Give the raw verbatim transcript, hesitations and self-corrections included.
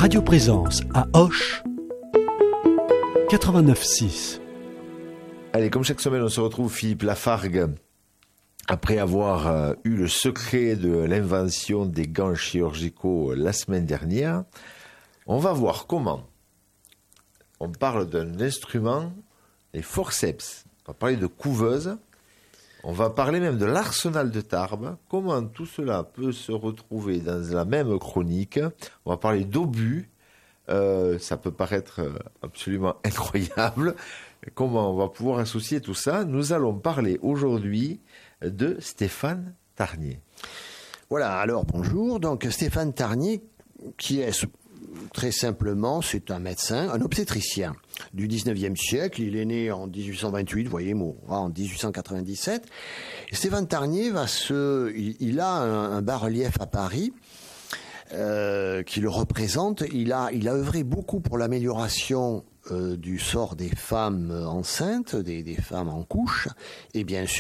Radio Présence à Auch, quatre-vingt-neuf six. Allez, comme chaque semaine, on se retrouve Philippe Lafargue. Après avoir euh, eu le secret de l'invention des gants chirurgicaux la semaine dernière, on va voir comment on parle d'un instrument, les forceps. On va parler de couveuse. On va parler même de l'arsenal de Tarbes. Comment tout cela peut se retrouver dans la même chronique. On va parler d'obus. Euh, ça peut paraître absolument incroyable. Comment on va pouvoir associer tout ça? Nous allons parler aujourd'hui de Stéphane Tarnier. Voilà, alors bonjour. Donc Stéphane Tarnier, qui est très simplement, c'est un médecin, un obstétricien du dix-neuvième siècle. Il est né en dix-huit cent vingt-huit, vous voyez, mourra en dix-huit cent quatre-vingt-dix-sept. Et Stéphane Tarnier va se, il, il a un, un bas-relief à Paris euh, qui le représente. Il a, il a œuvré beaucoup pour l'amélioration euh, du sort des femmes enceintes, des, des femmes en couche, et bien sûr